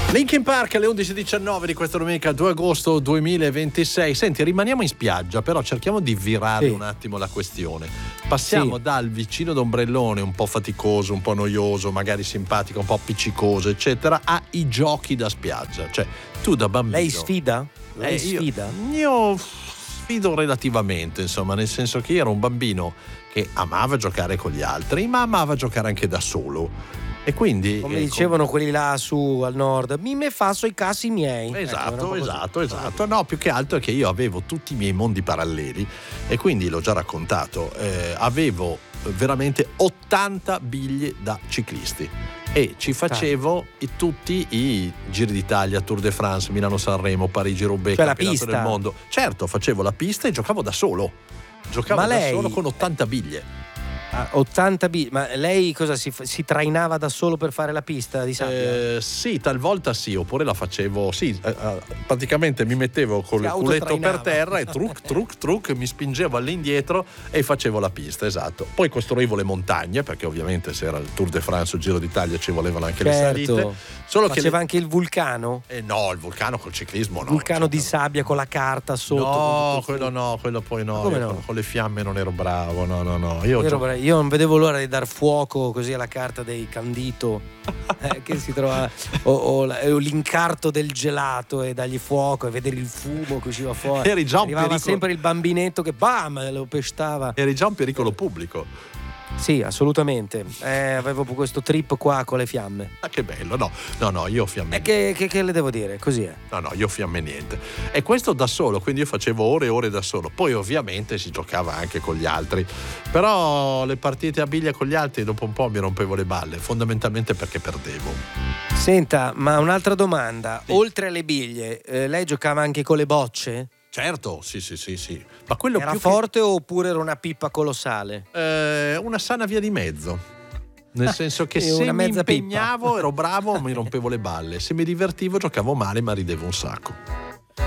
Linkin Park alle 11:19 di questa domenica 2 agosto 2026. Senti, rimaniamo in spiaggia, però cerchiamo di virare un attimo la questione. Passiamo dal vicino d'ombrellone un po' faticoso, un po' noioso, magari simpatico, un po' appiccicoso, eccetera, ai giochi da spiaggia. Cioè, tu da bambino... Lei sfida? Lei sfida? Io sfido relativamente, insomma, nel senso che io ero un bambino che amava giocare con gli altri, ma amava giocare anche da solo. E quindi, come dicevano quelli là su al nord, mi me fasso i casi miei. Esatto. No, più che altro è che io avevo tutti i miei mondi paralleli e quindi l'ho già raccontato, avevo veramente 80 biglie da ciclisti e ci facevo tutti i Giri d'Italia, Tour de France, Milano-Sanremo, Parigi-Roubaix, cioè Campionato del Mondo. Certo, facevo la pista e giocavo da solo. Solo con 80 biglie. 80 ma lei cosa si trainava da solo per fare la pista di sabbia? Sì, talvolta sì, oppure la facevo praticamente mi mettevo col culetto per terra e truc, mi spingevo all'indietro e facevo la pista, esatto. Poi costruivo le montagne, perché ovviamente se era il Tour de France o il Giro d'Italia ci volevano anche le salite. Solo faceva anche il vulcano? No, il vulcano col ciclismo no. Vulcano di sabbia con la carta sotto? No, quello poi no. Come no? Con le fiamme non ero bravo, no. Io non vedevo l'ora di dar fuoco così alla carta dei Candito che si trova o l'incarto del gelato e dargli fuoco e vedere il fumo che usciva fuori. Arrivava sempre il bambinetto che bam lo pestava. Eri già un pericolo pubblico. Sì, assolutamente. Avevo questo trip qua con le fiamme. Ah, che bello, no, io fiamme. Che le devo dire? Così è. No, io fiamme niente. E questo da solo, quindi io facevo ore e ore da solo. Poi ovviamente si giocava anche con gli altri. Però le partite a biglia con gli altri dopo un po' mi rompevo le balle, fondamentalmente perché perdevo. Senta, ma un'altra domanda. Sì. Oltre alle biglie, lei giocava anche con le bocce? Certo, sì. Ma quello era più forte oppure era una pippa colossale? Una sana via di mezzo. Nel senso che se mi impegnavo ero bravo, mi rompevo le balle. Se mi divertivo giocavo male, ma ridevo un sacco.